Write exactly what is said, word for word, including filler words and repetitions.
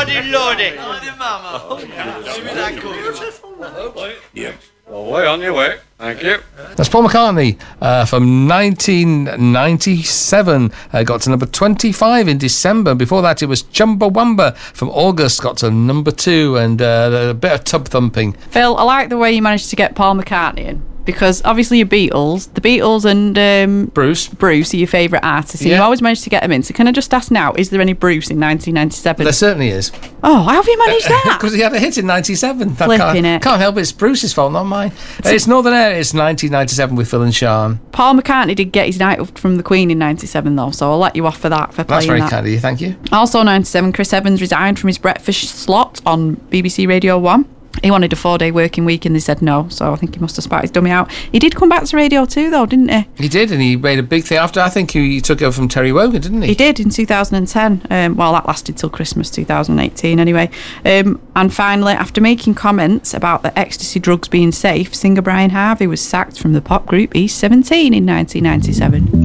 Lordy, lordy. Yeah. Well, way on your way. Thank you. That's Paul McCartney uh, from nineteen ninety-seven. Uh, got to number twenty-five in December. Before that, it was Chumbawamba from August. Got to number two, and uh, a bit of tub thumping. Phil, I like the way you managed to get Paul McCartney in. Because obviously your Beatles, the Beatles and um, Bruce Bruce are your favourite artists, and yeah. you always managed to get them in. So can I just ask now, is there any Bruce in nineteen ninety-seven? There certainly is. Oh, how have you managed that? Because he had a hit in ninety-seven. Flipping can't, it. Can't help it. It's Bruce's fault, not mine. It's, it's Northern Air. It's nineteen ninety-seven with Phil and Sean. Paul McCartney did get his night from the Queen in ninety-seven, though, so I'll let you off for that, for playing That's very that. kind of you, thank you. Also ninety-seven, Chris Evans resigned from his breakfast slot on B B C Radio one. He wanted a four-day working week and they said no, so I think he must have spat his dummy out. He did come back to Radio two, though, didn't he? He did, and he made a big thing after. I think he took over from Terry Wogan, didn't he? He did in two thousand ten. Um, well, that lasted till Christmas two thousand eighteen anyway. Um, and finally, after making comments about the ecstasy drugs being safe, singer Brian Harvey was sacked from the pop group East seventeen in nineteen ninety-seven.